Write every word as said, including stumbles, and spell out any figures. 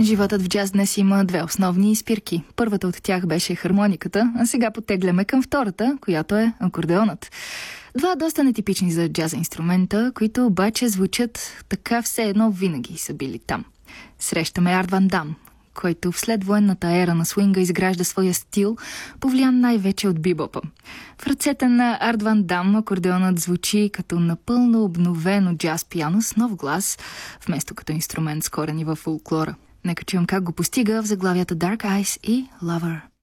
Животът в джаз днес има две основни спирки. Първата от тях беше хармониката, а сега потегляме към втората, която е акордеонът. Два доста нетипични за джаза инструмента, които обаче звучат така все едно винаги са били там. Срещаме Арт Ван Дам, който вслед военната ера на свинга изгражда своя стил, повлиян най-вече от бибопа. В ръцете на Арт Ван Дам акордеонът звучи като напълно обновено джаз пиано с нов глас, вместо като инструмент с корени във фолклора. Нека чуем как го постига в заглавията Dark Eyes и Lover.